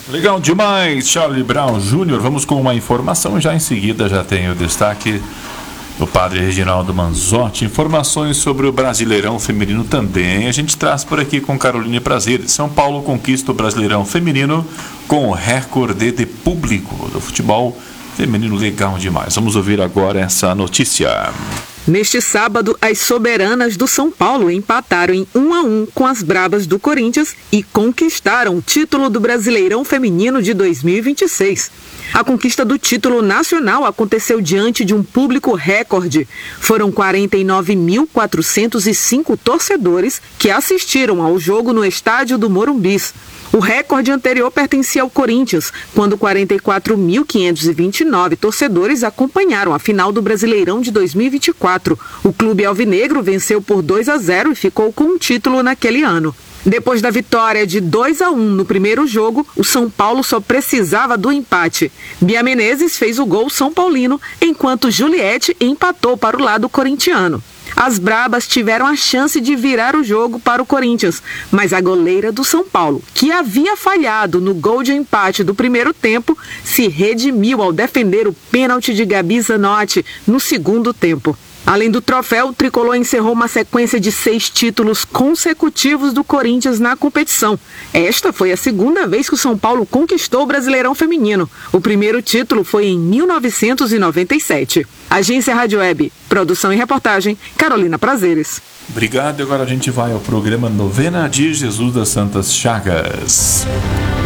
Legal demais, Charlie Brown Jr. Vamos com uma informação, já em seguida já tem o destaque do padre Reginaldo Manzotti. Informações sobre o Brasileirão Feminino também a gente traz por aqui com Caroline Prazeres. São Paulo conquista o Brasileirão Feminino com o recorde de público do futebol feminino. Legal demais. Vamos ouvir agora essa notícia. Neste sábado, as soberanas do São Paulo empataram em 1-1 com as Brabas do Corinthians e conquistaram o título do Brasileirão Feminino de 2026. A conquista do título nacional aconteceu diante de um público recorde. Foram 49.405 torcedores que assistiram ao jogo no estádio do Morumbis. O recorde anterior pertencia ao Corinthians, quando 44.529 torcedores acompanharam a final do Brasileirão de 2024. O clube alvinegro venceu por 2-0 e ficou com o título naquele ano. Depois da vitória de 2-1 no primeiro jogo, o São Paulo só precisava do empate. Bia Menezes fez o gol são paulino, enquanto Juliette empatou para o lado corintiano. As Brabas tiveram a chance de virar o jogo para o Corinthians, mas a goleira do São Paulo, que havia falhado no gol de empate do primeiro tempo, se redimiu ao defender o pênalti de Gabi Zanotti no segundo tempo. Além do troféu, o tricolor encerrou uma sequência de 6 títulos consecutivos do Corinthians na competição. Esta foi a segunda vez que o São Paulo conquistou o Brasileirão Feminino. O primeiro título foi em 1997. Agência Rádio Web, produção e reportagem, Carolina Prazeres. Obrigado. Agora a gente vai ao programa Novena de Jesus das Santas Chagas.